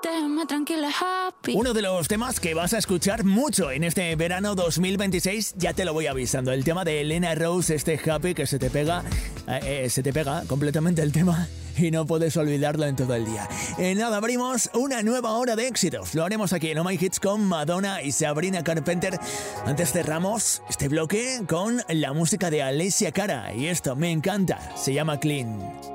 déjame tranquila, happy. Uno de los temas que vas a escuchar mucho en este verano 2026, ya te lo voy avisando. El tema de Elena Rose, este Happy, que se te pega completamente el tema y no puedes olvidarlo en todo el día. Nada, abrimos una nueva hora de éxitos. Lo haremos aquí en Oh My Hits con Madonna y Sabrina Carpenter. Antes cerramos este bloque con la música de Alessia Cara y esto me encanta, se llama Clean.